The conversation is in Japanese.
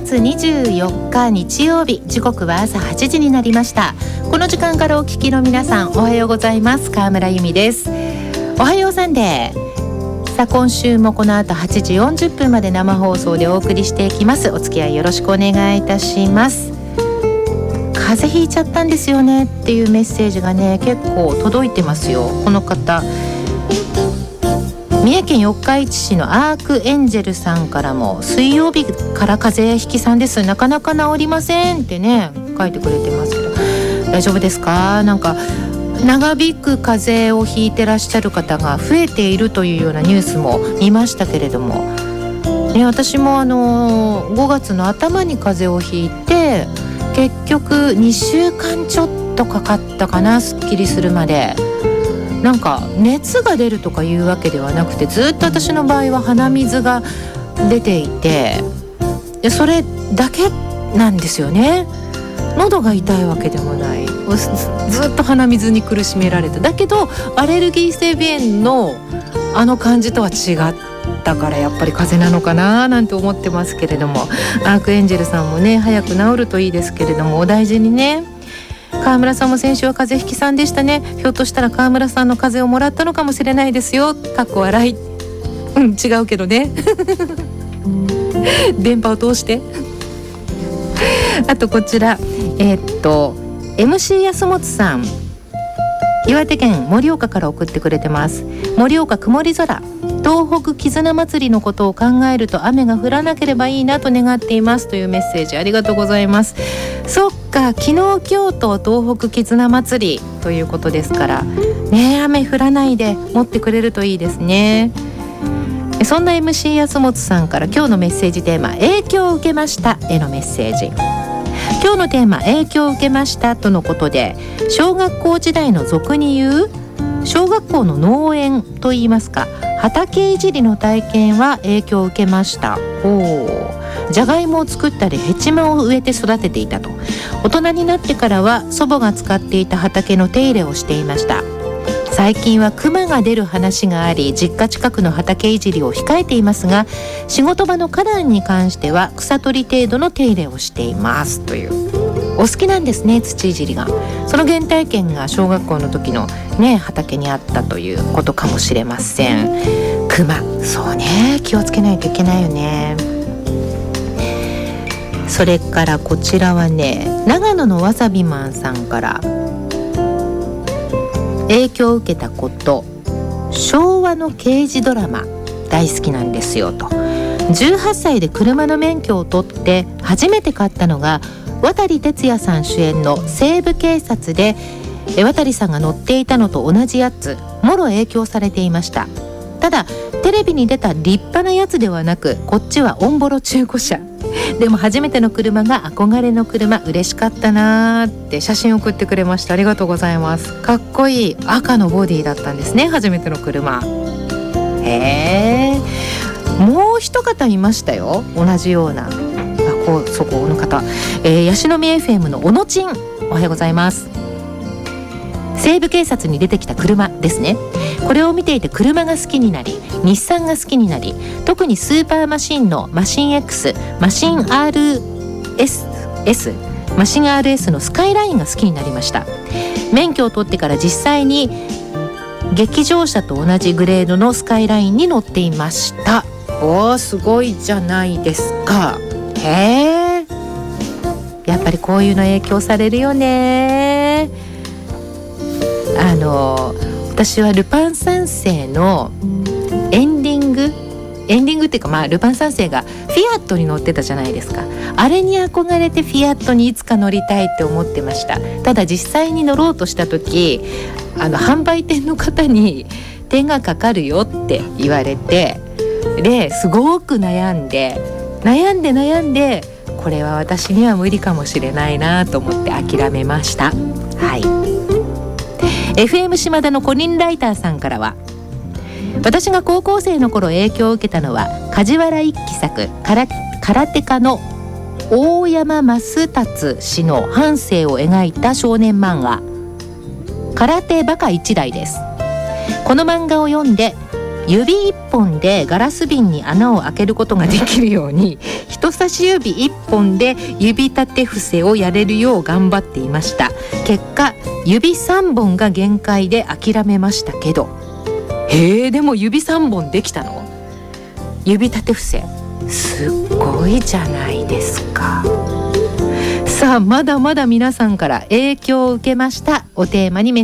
月24日日曜日、時刻は朝8時になりました。この時間からお聞きの皆さん、おはようございます。川村由美です。おはようサンデー。さあ、今週もこの後8時40分まで生放送でお送りしていきます。お付き合いよろしくお願いいたします。風邪ひいちゃったんですよねっていうメッセージがね、結構届いてますよ。この方、三重県四日市市のアークエンジェルさんからも、水曜日から風邪ひきさんです、なかなか治りませんってね書いてくれてますけど、大丈夫ですか？なんか長引く風邪をひいてらっしゃる方が増えているというようなニュースも見ましたけれども、ね、私も5月の頭に風邪をひいて、結局2週間ちょっとかかったかな、すっきりするまで。なんか熱が出るとかいうわけではなくて、ずっと私の場合は鼻水が出ていて、でそれだけなんですよね。喉が痛いわけでもない、ずっと鼻水に苦しめられて、だけどアレルギー性鼻炎の感じとは違ったから、やっぱり風邪なのかななんて思ってますけれども、アークエンジェルさんもね、早く治るといいですけれども、お大事にね。川村さんも先週は風邪ひきさんでしたね。ひょっとしたら川村さんの風邪をもらったのかもしれないですよ。かっこ笑い。違うけどね電波を通してあとこちらMC 安本さん、岩手県盛岡から送ってくれてます。盛岡曇り空、東北絆祭りのことを考えると雨が降らなければいいなと願っていますというメッセージ、ありがとうございます。そっか、昨日今日と東北絆祭りということですからね、雨降らないで持ってくれるといいですね。そんな MC 安本さんから今日のメッセージテーマ、影響を受けましたへのメッセージ。今日のテーマ、影響を受けましたとのことで、小学校時代の俗に言う小学校の農園といいますか、畑いじりの体験は影響を受けました。じゃがいもを作ったりヘチマを植えて育てていたと。大人になってからは祖母が使っていた畑の手入れをしていました。最近はクマが出る話があり、実家近くの畑いじりを控えていますが、仕事場の花壇に関しては草取り程度の手入れをしていますという。お好きなんですね、土いじりが。その原体験が小学校の時のね、畑にあったということかもしれません。クマ、そうね、気をつけないといけないよね。それからこちらはね、長野のわさびマンさんから、影響を受けたこと、昭和の刑事ドラマ大好きなんですよと。18歳で車の免許を取って初めて買ったのが渡哲也さん主演の西部警察で、渡さんが乗っていたのと同じやつ、もろ影響されていました。ただテレビに出た立派なやつではなく、こっちはオンボロ中古車でも初めての車が憧れの車、嬉しかったなーって写真送ってくれました。ありがとうございます。かっこいい赤のボディだったんですね、初めての車。もう一方いましたよ、同じような。そこの方、ヤシの実 FM の小野ちん、おはようございます。西部警察に出てきた車ですね。これを見ていて車が好きになり、日産が好きになり、特にスーパーマシンのマシン X、マシン RS、マシン RS のスカイラインが好きになりました。免許を取ってから実際に劇場車と同じグレードのスカイラインに乗っていました。すごいじゃないですか。やっぱりこういうの影響されるよね。私はルパン三世のエンディングっていうか、ルパン三世がフィアットに乗ってたじゃないですか。あれに憧れてフィアットにいつか乗りたいって思ってました。ただ実際に乗ろうとした時、販売店の方に手がかかるよって言われて、ですごく悩んでこれは私には無理かもしれないなと思って諦めました。FM 島田のコリンライターさんからは、私が高校生の頃影響を受けたのは梶原一騎作空手家の大山増達氏の半生を描いた少年漫画空手バカ一代です。この漫画を読んで指一本でガラス瓶に穴を開けることができるように人差し指1本で指立て伏せをやれるよう頑張っていました。結果指3本が限界で諦めましたけど。でも指3本できたの？指立て伏せすっごいじゃないですか。さあまだまだ皆さんから影響を受けましたをテーマにメッ